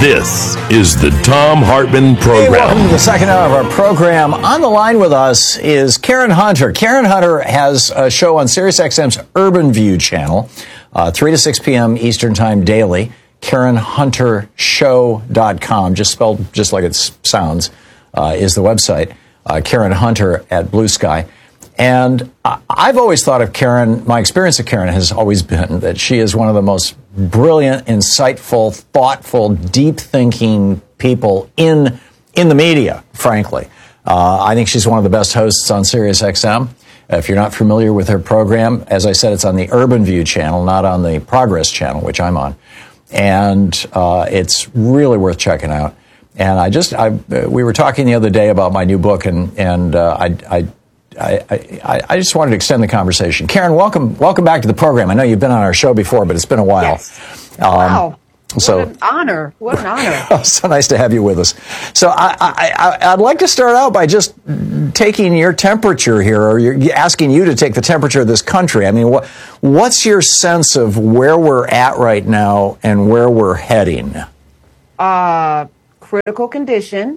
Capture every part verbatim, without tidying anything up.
This is the Thom Hartmann Program. Hey, welcome to the second hour of our program. On the line with us is Karen Hunter. Karen Hunter has a show on SiriusXM's Urban View channel, uh, three to six p.m. Eastern Time daily. Karen Hunter Show dot com, just spelled just like it sounds, uh, is the website. Uh, Karen Hunter at Blue Sky. And I've always thought of Karen, my experience of Karen has always been that she is one of the most brilliant, insightful, thoughtful, deep-thinking people in in the media, frankly. Uh, I think she's one of the best hosts on SiriusXM. If you're not familiar with her program, as I said, it's on the Urban View channel, not on the Progress channel, which I'm on. And uh, it's really worth checking out. And I just, I, we were talking the other day about my new book, and, and uh, I, I I, I, I just wanted to extend the conversation. Karen, welcome welcome back to the program. I know you've been on our show before, but it's been a while. Yes. Um, wow. So, what an honor. What an honor. So nice to have you with us. So I, I, I, I'd like to start out by just taking your temperature here, or you're asking you to take the temperature of this country. I mean, what what's your sense of where we're at right now and where we're heading? Uh, critical condition.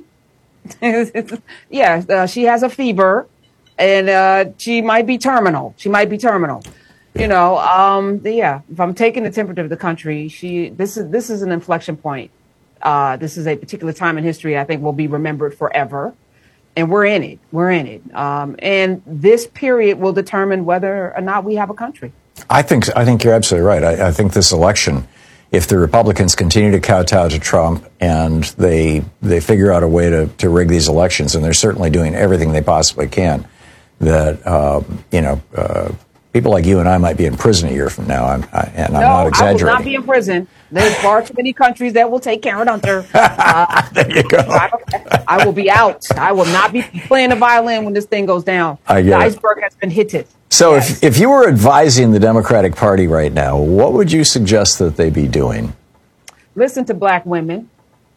yeah, uh, she has a fever. And uh, she might be terminal. She might be terminal. You know, um, yeah. If I'm taking the temperature of the country, she this is this is an inflection point. Uh, this is a particular time in history I think will be remembered forever, and we're in it. We're in it. Um, and this period will determine whether or not we have a country. I think I think you're absolutely right. I, I think this election, if the Republicans continue to kowtow to Trump and they they figure out a way to to rig these elections, and they're certainly doing everything they possibly can, that, uh, you know, uh, people like you and I might be in prison a year from now, I'm, I, and no, I'm not exaggerating. I will not be in prison. There's far too many countries that will take Karen Hunter. Uh, there you go. I, I will be out. I will not be playing the violin when this thing goes down. I get the it. iceberg has been hit. So yes. if, if you were advising the Democratic Party right now, what would you suggest that they be doing? Listen to black women.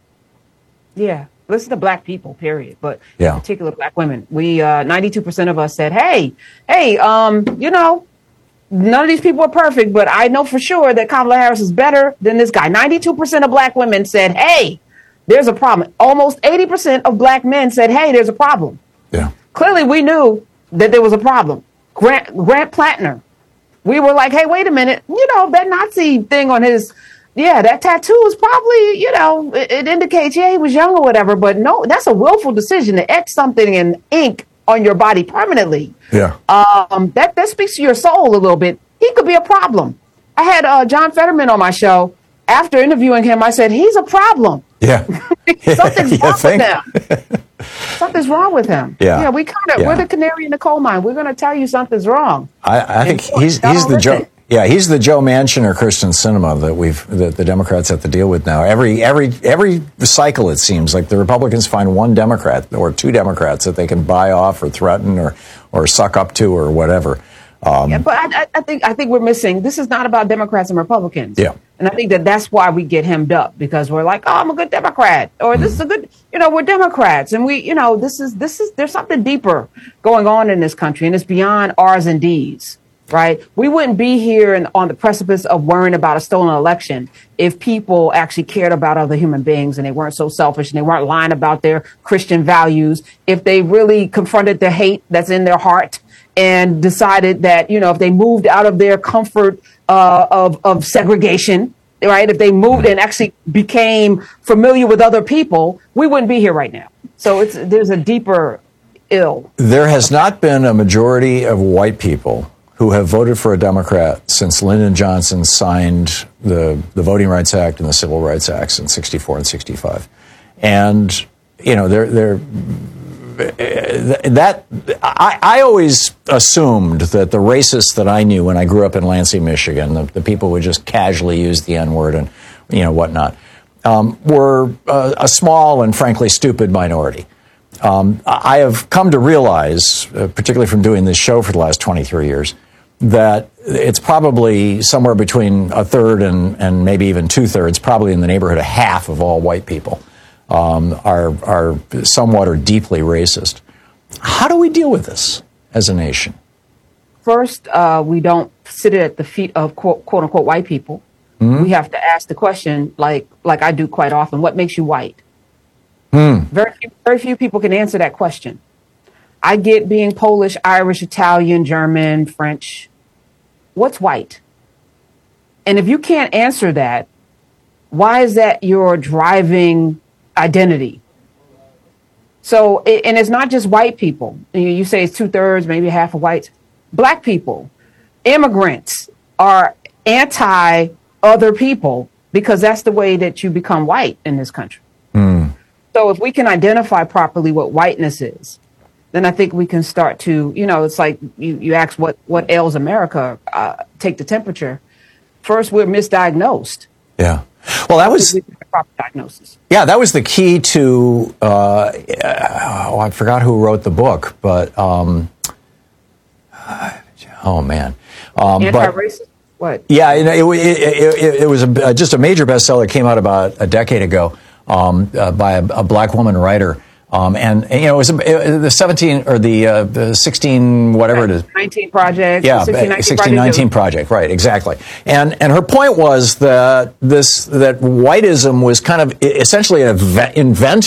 Yeah. Listen to black people, period. But yeah. in particular, black women. We, uh, ninety-two percent of us said, hey, hey, um, you know, none of these people are perfect, but I know for sure that Kamala Harris is better than this guy. ninety-two percent of black women said, hey, there's a problem. Almost eighty percent of black men said, hey, there's a problem. Yeah. Clearly, we knew that there was a problem. Grant, Grant Plantner. We were like, hey, wait a minute. You know, that Nazi thing on his... Yeah, that tattoo is probably, you know, it, it indicates, yeah, he was young or whatever. But no, that's a willful decision to etch something in ink on your body permanently. Yeah. Um, that, that speaks to your soul a little bit. He could be a problem. I had uh, John Fetterman on my show. After interviewing him, I said, he's a problem. Yeah. Something's wrong think? with him. Something's wrong with him. Yeah. Yeah, we kind of, yeah. we're the canary in the coal mine. We're going to tell you something's wrong. I, I think so he's he's the Joe. listen. Yeah, he's the Joe Manchin or Kirsten Sinema that we've that the Democrats have to deal with now. Every every every cycle, it seems like the Republicans find one Democrat or two Democrats that they can buy off or threaten or or suck up to or whatever. Um, yeah, but I, I think I think we're missing. This is not about Democrats and Republicans. Yeah, and I think that that's why we get hemmed up, because we're like, oh, I'm a good Democrat, or mm. this is a good, you know, we're Democrats, and we, you know, this is this is there's something deeper going on in this country, and it's beyond R's and D's. Right. We wouldn't be here and on the precipice of worrying about a stolen election if people actually cared about other human beings and they weren't so selfish and they weren't lying about their Christian values. If they really confronted the hate that's in their heart and decided that, you know, if they moved out of their comfort uh, of, of segregation, right, if they moved and actually became familiar with other people, we wouldn't be here right now. So it's there's a deeper ill. There has not been a majority of white people who have voted for a Democrat since Lyndon Johnson signed the, the Voting Rights Act and the Civil Rights Acts in sixty-four and sixty-five. And, you know, they're, they're, that, I, I always assumed that the racists that I knew when I grew up in Lansing, Michigan, the, the people who would just casually use the N-word and, you know, whatnot, um, were a, a small and frankly stupid minority. Um, I have come to realize, uh, particularly from doing this show for the last twenty-three years, that it's probably somewhere between a third and, and maybe even two-thirds, probably in the neighborhood of half of all white people, um, are, are somewhat or deeply racist. How do we deal with this as a nation? First, uh, we don't sit at the feet of quote, quote unquote white people. Mm-hmm. We have to ask the question, like like I do quite often, what makes you white? Mm. Very few, very few people can answer that question. I get being Polish, Irish, Italian, German, French. What's white? And if you can't answer that, why is that your driving identity? So, and it's not just white people. You say it's two thirds, maybe half of whites. Black people, immigrants are anti other people because that's the way that you become white in this country. Mm. So if we can identify properly what whiteness is, then I think we can start to, you know, it's like you, you ask what, what ails America, uh, take the temperature. First, we're misdiagnosed. Yeah. Well, that was proper diagnosis. Yeah, that was the key to. Uh, oh, I forgot who wrote the book, but um, oh man, um, anti-racist. But, what? Yeah, it, it, it, it, it was a, just a major bestseller. It came out about a decade ago um, uh, by a, a black woman writer. Um, and, and, you know, it was it, the seventeen or the, uh, the sixteen, whatever it is. nineteen Project. Yeah, sixteen nineteen Project, right, exactly. And and her point was that this that whiteism was kind of essentially an invented